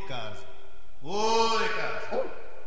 casa. Oi, casa.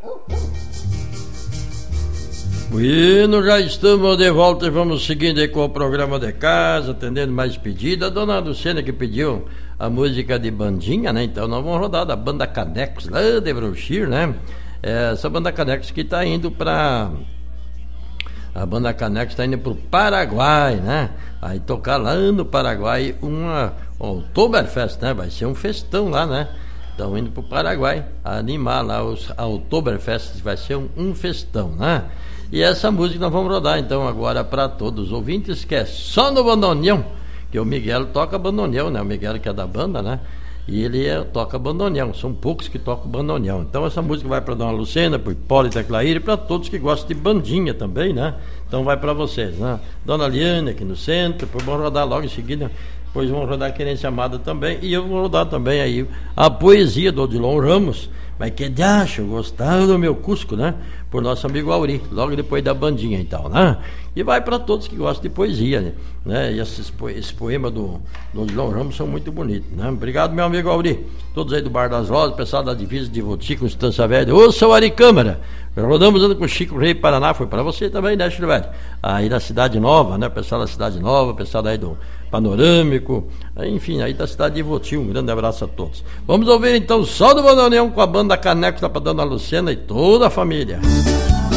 Bueno, já estamos de volta e vamos seguindo aí com o programa de casa, atendendo mais pedidos. A dona Luciana que pediu a música de bandinha, né? Então nós vamos rodar da banda Canecos, lá de Brochir, né? Essa banda Canecos que está indo para... A banda Canecos está indo para o Paraguai, né? Aí tocar lá no Paraguai uma Oktoberfest, né? Vai ser um festão lá, né? Estão indo para o Paraguai animar lá a Oktoberfest, vai ser um festão, né? E essa música nós vamos rodar então agora para todos os ouvintes, que é só no bandoneão, que o Miguel toca bandoneão, né? O Miguel que é da banda, né? E ele toca bandoneão, são poucos que tocam bandoneão. Então essa música vai para Dona Lucena, para Hipólita Clair e para todos que gostam de bandinha também, né? Então vai para vocês, né? Dona Liane aqui no centro, depois vamos rodar logo em seguida, depois vamos rodar Querência Amada também, e eu vou rodar também aí a poesia do Odilon Ramos, mas que de acho, gostaram do meu Cusco, né? Por nosso amigo Auri, logo depois da bandinha então, né? E vai para todos que gostam de poesia, né? E esse poema do Odilon Ramos são muito bonitos, né? Obrigado, meu amigo Auri. Todos aí do Bar das Rosas, pessoal da divisa de Voti com Estância Velha. Ô, seu Ari Câmara! Rodamos andando com o Chico Rei Paraná, foi para você também, né, Chico Velho? Aí da Cidade Nova, né? Pessoal da Cidade Nova, pessoal daí do Panorâmico, enfim, aí da cidade de Voti, um grande abraço a todos. Vamos ouvir então só do bandoneão com a banda Canecos lá para Dona Luciana e toda a família.